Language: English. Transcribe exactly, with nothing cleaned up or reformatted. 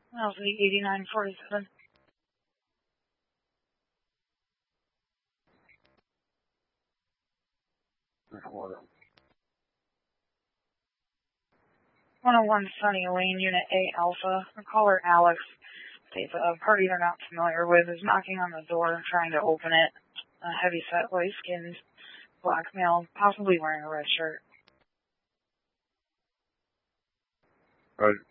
Alpha eighty-nine forty-seven. one oh one Sunny Lane, Unit A Alpha. The caller Alex states a party they're not familiar with is knocking on the door, trying to open it. A heavy-set, light-skinned black male, possibly wearing a red shirt. Right.